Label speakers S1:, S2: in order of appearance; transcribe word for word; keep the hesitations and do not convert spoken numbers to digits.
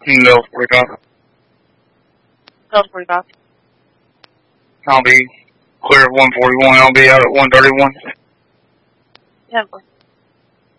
S1: No, forty-five.
S2: No, forty-five.
S1: I'll be clear at one forty-one. I'll be out at one thirty-one.
S2: ten four.